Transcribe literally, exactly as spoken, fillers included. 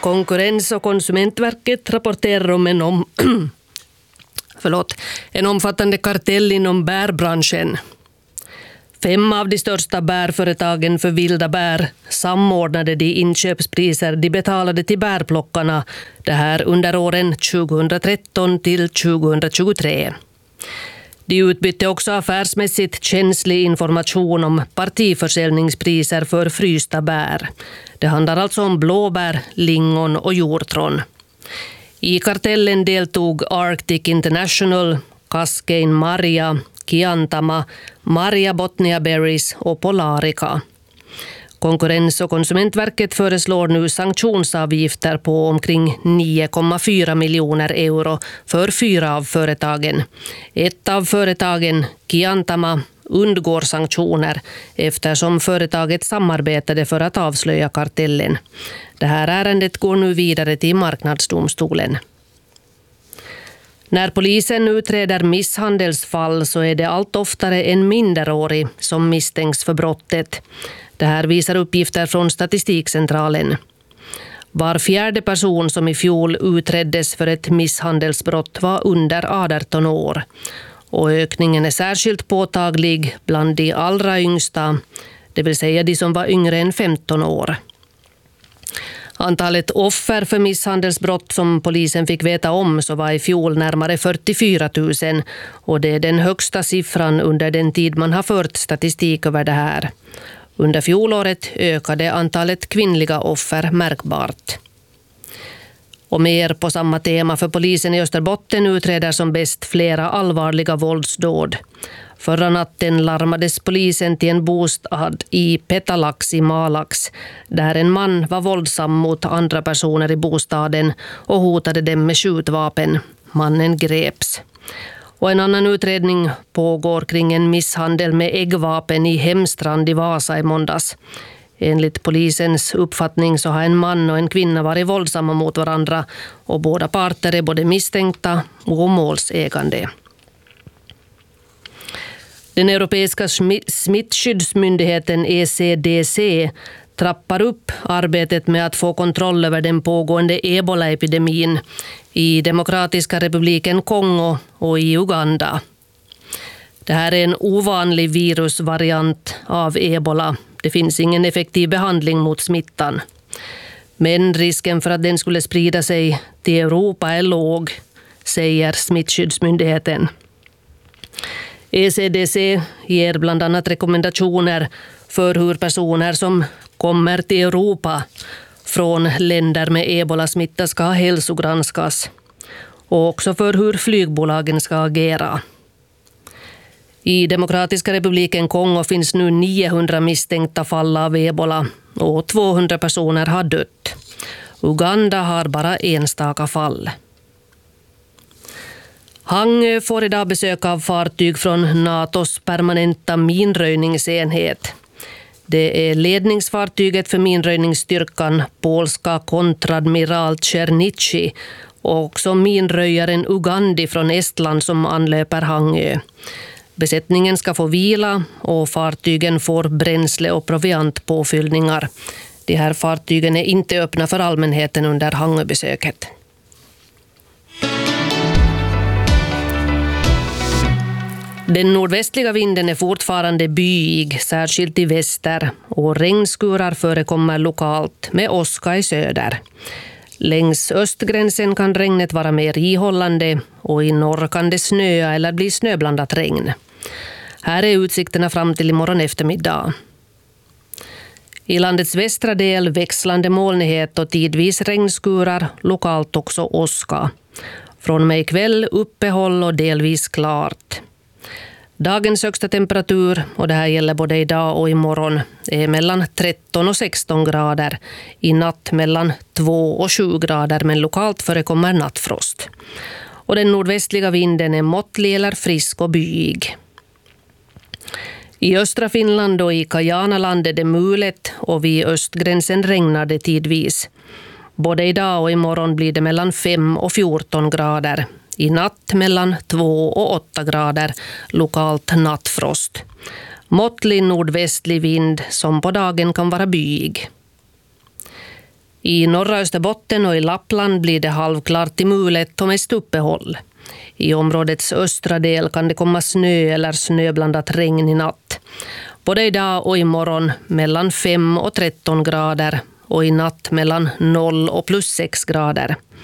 Konkurrens- och konsumentverket rapporterar om en, om, förlåt, en omfattande kartell inom bärbranschen. Fem av de största bärföretagen för vilda bär samordnade de inköpspriser de betalade till bärplockarna, det här under åren tjugohundratretton till tjugohundratjugotre. De utbytte också affärsmässigt känslig information om partiförsäljningspriser för frysta bär. Det handlar alltså om blåbär, lingon och hjortron. I kartellen deltog Arctic International, Cascade Maria, Kiantama, Maria Botnia Berries och Polarica. Konkurrens- och konsumentverket föreslår nu sanktionsavgifter på omkring nio komma fyra miljoner euro för fyra av företagen. Ett av företagen, Kiantama, undgår sanktioner eftersom företaget samarbetade för att avslöja kartellen. Det här ärendet går nu vidare till marknadsdomstolen. När polisen utreder misshandelsfall så är det allt oftare en minderårig som misstänks för brottet. Det här visar uppgifter från Statistikcentralen. Var fjärde person som i fjol utreddes för ett misshandelsbrott var under arton år. Och ökningen är särskilt påtaglig bland de allra yngsta, det vill säga de som var yngre än femton år. Antalet offer för misshandelsbrott som polisen fick veta om så var i fjol närmare fyrtiofyra tusen och det är den högsta siffran under den tid man har fört statistik över det här. Under fjolåret ökade antalet kvinnliga offer märkbart. Och mer på samma tema, för polisen i Österbotten utreder som bäst flera allvarliga våldsdåd. Förra natten larmades polisen till en bostad i Petalax i Malax, där en man var våldsam mot andra personer i bostaden och hotade dem med skjutvapen. Mannen greps. Och en annan utredning pågår kring en misshandel med äggvapen i Hemstrand i Vasa i måndags. Enligt polisens uppfattning så har en man och en kvinna varit våldsamma mot varandra och båda parter är både misstänkta och målsägande. Den europeiska smittskyddsmyndigheten E C D C trappar upp arbetet med att få kontroll över den pågående ebola-epidemin i Demokratiska republiken Kongo och i Uganda. Det här är en ovanlig virusvariant av ebola. Det finns ingen effektiv behandling mot smittan. Men risken för att den skulle sprida sig till Europa är låg, säger smittskyddsmyndigheten. E C D C ger bland annat rekommendationer för hur personer som kommer till Europa från länder med ebola-smitta ska hälsogranskas och också för hur flygbolagen ska agera. I Demokratiska republiken Kongo finns nu niohundra misstänkta fall av ebola och tvåhundra personer har dött. Uganda har bara enstaka fall. Hangö får idag besök av fartyg från NATOs permanenta minröjningsenhet. Det är ledningsfartyget för minröjningsstyrkan polska kontradmiral Czernici och också minröjaren Ugandi från Estland som anlöper Hangö. Besättningen ska få vila och fartygen får bränsle- och proviantpåfyllningar. De här fartygen är inte öppna för allmänheten under Hangöbesöket. Den nordvästliga vinden är fortfarande byig, särskilt i väster, och regnskurar förekommer lokalt med åska i söder. Längs östgränsen kan regnet vara mer ihållande och i norr kan det snöa eller bli snöblandat regn. Här är utsikterna fram till imorgon eftermiddag. I landets västra del växlande molnighet och tidvis regnskurar, lokalt också åska. Från och med ikväll uppehåll och delvis klart. Dagens högsta temperatur, och det här gäller både idag och imorgon, är mellan tretton och sexton grader. I natt mellan två och sju grader, men lokalt förekommer nattfrost. Och den nordvästliga vinden är måttlig eller frisk och byig. I östra Finland och i Kajanaland är det mulet och vid östgränsen regnar det tidvis. Både idag och imorgon blir det mellan fem och fjorton grader. I natt mellan två och åtta grader, lokalt nattfrost. Måttlig nordvästlig vind som på dagen kan vara byig. I norra Österbotten och i Lappland blir det halvklart till mulet och mest uppehåll. I områdets östra del kan det komma snö eller snöblandat regn i natt. Både idag och imorgon mellan fem och tretton grader och i natt mellan noll och plus sex grader.